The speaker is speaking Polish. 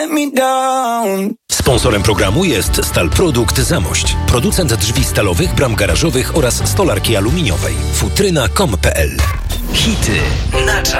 Sponsorem programu jest Stalprodukt Zamość, producent drzwi stalowych, bram garażowych oraz stolarki aluminiowej. Futryna.com.pl. Hity na czas.